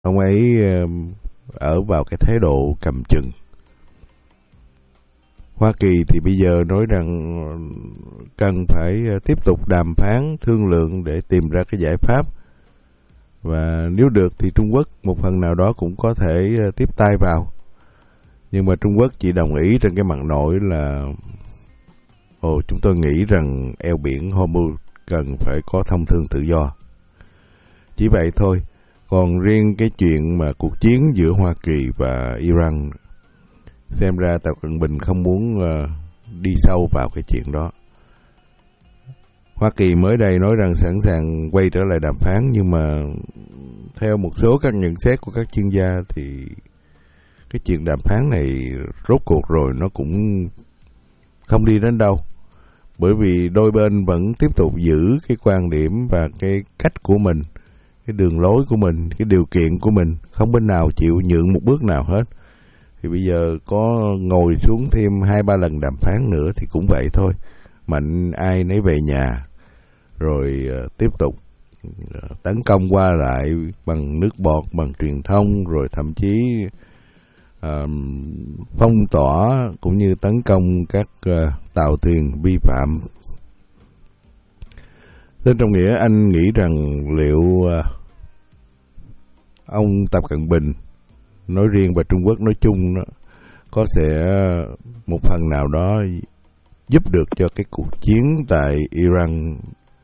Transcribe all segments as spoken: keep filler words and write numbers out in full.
ông ấy ở vào cái thái độ cầm chừng. Hoa Kỳ thì bây giờ nói rằng cần phải tiếp tục đàm phán, thương lượng để tìm ra cái giải pháp. Và nếu được thì Trung Quốc một phần nào đó cũng có thể tiếp tay vào. Nhưng mà Trung Quốc chỉ đồng ý trên cái mặt nội là Ồ, chúng tôi nghĩ rằng eo biển Hormuz cần phải có thông thương tự do. Chỉ vậy thôi. Còn riêng cái chuyện mà cuộc chiến giữa Hoa Kỳ và Iran, xem ra Tập Cận Bình không muốn uh, đi sâu vào cái chuyện đó. Hoa Kỳ mới đây nói rằng sẵn sàng quay trở lại đàm phán, nhưng mà theo một số các nhận xét của các chuyên gia thì cái chuyện đàm phán này rốt cuộc rồi nó cũng không đi đến đâu. Bởi vì đôi bên vẫn tiếp tục giữ cái quan điểm và cái cách của mình, cái đường lối của mình, cái điều kiện của mình, không bên nào chịu nhượng một bước nào hết. Thì bây giờ có ngồi xuống thêm hai ba lần đàm phán nữa thì cũng vậy thôi. Mạnh ai nấy về nhà, rồi uh, tiếp tục uh, tấn công qua lại bằng nước bọt, bằng truyền thông, rồi thậm chí uh, phong tỏa cũng như tấn công các uh, tàu thuyền vi phạm. Thế trong nghĩa anh nghĩ rằng liệu uh, ông Tập Cận Bình nói riêng và Trung Quốc nói chung đó, có sẽ một phần nào đó giúp được cho cái cuộc chiến tại Iran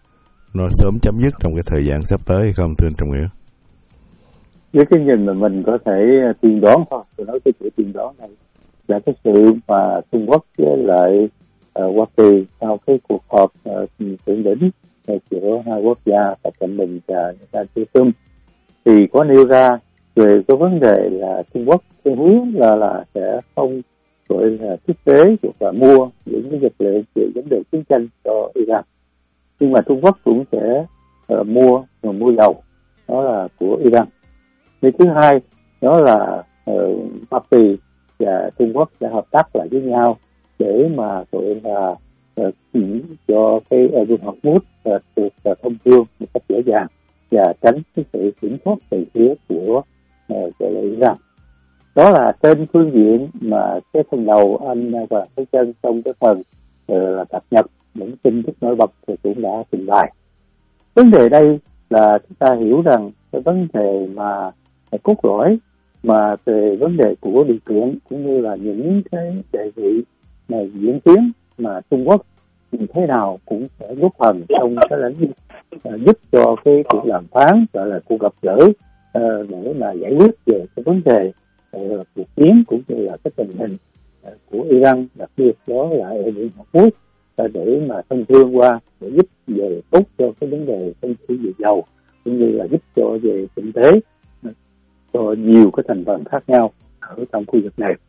nó sớm chấm dứt trong cái thời gian sắp tới hay không, thưa anh Trọng Nghĩa? Với cái nhìn mà mình có thể tiên đoán thôi, tôi nói cái chữ tiên đoán này là cái sự mà Trung Quốc với lại uh, Hoa Kỳ sau cái cuộc họp uh, thượng đỉnh uh, giữa hai quốc gia Tập Cận Bình và Nhật Bản thì có nêu ra về cái vấn đề là Trung Quốc cái hướng là là sẽ không gọi là tiếp tế hoặc là mua những cái vật liệu về vấn đề chiến tranh cho Iran, nhưng mà Trung Quốc cũng sẽ uh, mua và mua dầu, đó là của Iran. Cái thứ hai đó là uh, Hoa Kỳ và Trung Quốc sẽ hợp tác lại với nhau để mà gọi là uh, chỉ cho cái Vương quốc Hormuz uh, được uh, thông thương một cách dễ dàng và tránh cái sự kiểm soát từ phía của uh, gọi là Iran. Đó là trên phương diện mà cái phần đầu anh và Thế Chân trong cái phần uh, là cập nhật những tin tức nổi bật thì cũng đã trình bày. Vấn đề đây là chúng ta hiểu rằng cái vấn đề mà cốt lõi mà về vấn đề của điều kiện cũng như là những cái đề nghị mà diễn tiến mà Trung Quốc thế nào cũng sẽ góp phần trong cái lĩnh vực uh, giúp cho cái cuộc đàm phán gọi là cuộc gặp gỡ uh, để mà giải quyết về cái vấn đề uh, cuộc chiến cũng như là cái tình hình uh, của Iran, đặc biệt đó là ở biển Hormuz uh, để mà thông thương qua để giúp về tốt cho cái vấn đề thông thương về dầu cũng như là giúp cho về kinh tế uh, cho nhiều cái thành phần khác nhau ở trong khu vực này.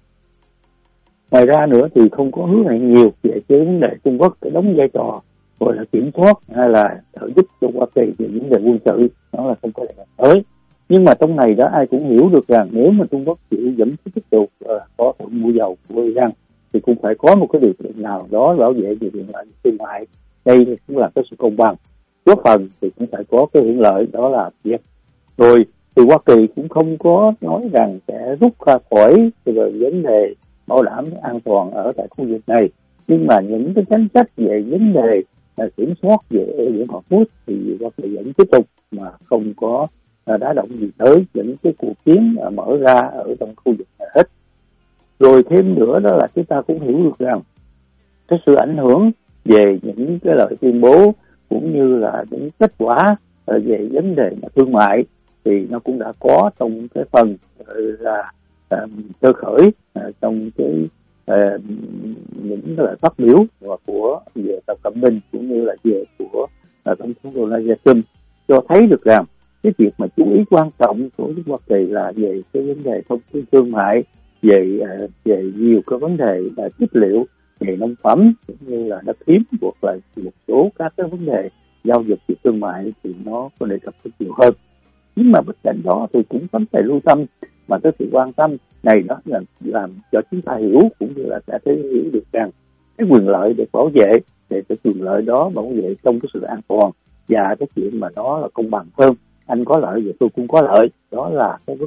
Ngoài ra nữa thì không có hứa hẹn nhiều về cái vấn đề Trung Quốc để đóng vai trò gọi là kiểm soát hay là trợ giúp cho Hoa Kỳ về vấn đề quân sự, đó là không có đề cập tới. Nhưng mà trong này đó ai cũng hiểu được rằng nếu mà Trung Quốc chịu giảm tiếp tục uh, có thể mua dầu của Iran thì cũng phải có một cái điều kiện nào đó bảo vệ về quyền lợi thương mại. Đây cũng là cái sự công bằng. Góp phần thì cũng phải có cái hưởng lợi, đó là việc. Rồi thì Hoa Kỳ cũng không có nói rằng sẽ rút ra khỏi về vấn đề bảo đảm an toàn ở tại khu vực này, nhưng mà những cái chính sách về vấn đề là kiểm soát về biển Hormuz thì Hoa Kỳ vẫn tiếp tục mà không có đá động gì tới những cái cuộc chiến mở ra ở trong khu vực này hết. Rồi thêm nữa đó là chúng ta cũng hiểu được rằng cái sự ảnh hưởng về những cái lời tuyên bố cũng như là những kết quả về vấn đề thương mại thì nó cũng đã có trong cái phần là cơ khởi uh, trong cái uh, những cái lời phát biểu của về Tập Cận Bình cũng như là về của uh, tổng thống Donald Trump cho thấy được rằng cái việc mà chú ý quan trọng của nước Hoa Kỳ là về cái vấn đề thông thương thương mại, về uh, về nhiều cái vấn đề uh, chất liệu, về nông phẩm cũng như là đất hiếm hoặc là một số các cái vấn đề giao dịch về thương mại thì nó có đề cập rất nhiều hơn. Nhưng mà bên cạnh đó thì cũng vẫn phải lưu tâm mà cái sự quan tâm này nó là làm cho chúng ta hiểu cũng như là sẽ thấy hiểu được rằng cái quyền lợi để bảo vệ, để cái quyền lợi đó bảo vệ trong cái sự an toàn và cái chuyện mà nó là công bằng hơn anh có lợi và tôi cũng có lợi, đó là cái